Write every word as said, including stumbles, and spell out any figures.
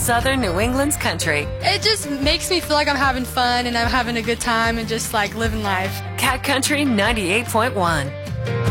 Southern New England's country. It just makes me feel like I'm having fun and I'm having a good time and just like living life. Cat Country ninety-eight point one.